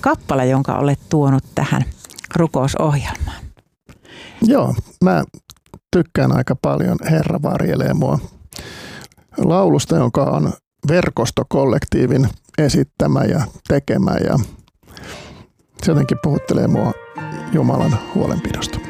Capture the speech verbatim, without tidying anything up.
kappale, jonka olet tuonut tähän rukousohjelmaan. Joo, mä tykkään aika paljon Herra varjelee mua laulusta, jonka on verkostokollektiivin esittämä ja tekemä, ja se jotenkin puhuttelee mua Jumalan huolenpidosta.